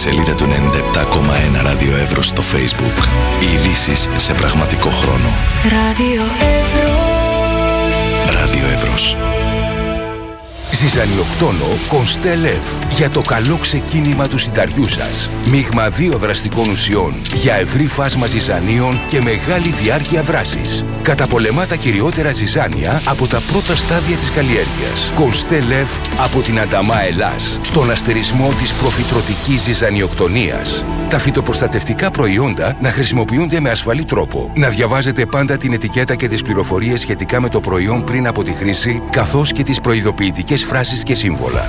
σελίδα του 97,1 Ράδιο Εύρος στο Facebook. Οι ειδήσεις σε πραγματικό χρόνο. Ράδιο Εύρος. Ράδιο Εύρος. Ζυζανιοκτόνο Κονστέλεφ για το καλό ξεκίνημα του συνταριού σας. Μείγμα 2 δραστικών ουσιών για ευρύ φάσμα ζυζανίων και μεγάλη διάρκεια δράσης. Καταπολεμά τα κυριότερα ζυζάνια από τα πρώτα στάδια της καλλιέργειας. Κονστέλεφ από την Ανταμά Ελλάς, στον αστερισμό της προφυτρωτικής ζυζανιοκτονίας. Τα φυτοπροστατευτικά προϊόντα να χρησιμοποιούνται με ασφαλή τρόπο. Να διαβάζετε πάντα την ετικέτα και τις πληροφορίες σχετικά με το προϊόν πριν από τη χρήση, καθώς και τις προειδοποιητικές φράσεις και σύμβολα.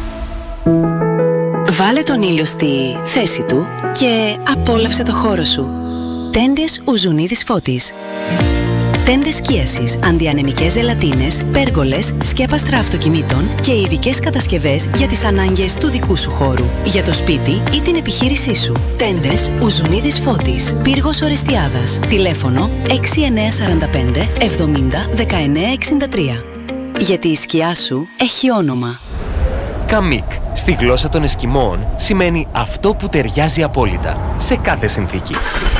Βάλε τον ήλιο στη θέση του και απόλαυσε το χώρο σου. Τέντες Ουζουνίδης Φώτης. Τέντες σκίασης, αντιανεμικές ζελατίνες, πέργολες, σκέπαστρα αυτοκινήτων και ειδικές κατασκευές για τις ανάγκες του δικού σου χώρου, για το σπίτι ή την επιχείρησή σου. Τέντες Ουζουνίδης Φώτης, Πύργος Ορεστιάδας. Τηλέφωνο 6945 70 1963. Γιατί η σκιά σου έχει όνομα. Καμίκ, στη γλώσσα των Εσκιμώων, σημαίνει αυτό που ταιριάζει απόλυτα, σε κάθε συνθήκη.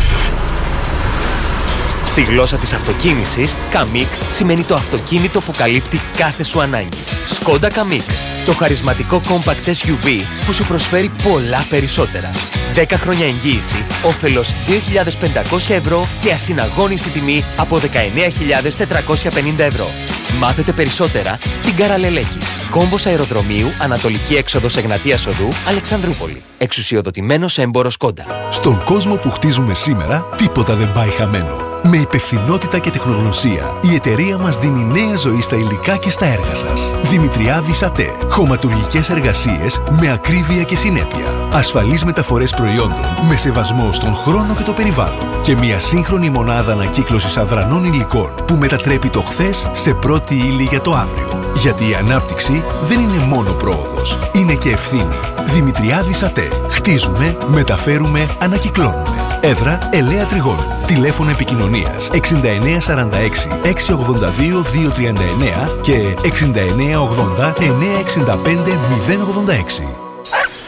Στη γλώσσα της αυτοκίνησης, Καμίκ σημαίνει το αυτοκίνητο που καλύπτει κάθε σου ανάγκη. Skoda Kamiq, το χαρισματικό compact SUV που σου προσφέρει πολλά περισσότερα. 10 χρόνια εγγύηση, όφελος 2.500 ευρώ και ασυναγώνιστη τιμή από 19.450 ευρώ. Μάθετε περισσότερα στην Καραλελέκης. Κόμβος αεροδρομίου, Ανατολική έξοδος Εγνατίας Οδού, Αλεξανδρούπολη. Εξουσιοδοτημένος έμπορος Skoda. Στον κόσμο που χτίζουμε σήμερα, τίποτα δεν πάει χαμένο. Με υπευθυνότητα και τεχνογνωσία, η εταιρεία μας δίνει νέα ζωή στα υλικά και στα έργα σας. Δημητριάδης ΑΤΕ. Χωματουργικές εργασίες με ακρίβεια και συνέπεια. Ασφαλείς μεταφορές προϊόντων με σεβασμό στον χρόνο και το περιβάλλον. Και μια σύγχρονη μονάδα ανακύκλωσης αδρανών υλικών που μετατρέπει το χθες σε πρώτη ύλη για το αύριο. Γιατί η ανάπτυξη δεν είναι μόνο πρόοδος, είναι και ευθύνη. Δημητριάδης ΑΤΕ. Χτίζουμε, μεταφέρουμε, ανακυκλώνουμε. Έδρα Ελαία Τριγώνου. Τηλέφωνο επικοινωνίας 6946 682 239 και 6980 965 086.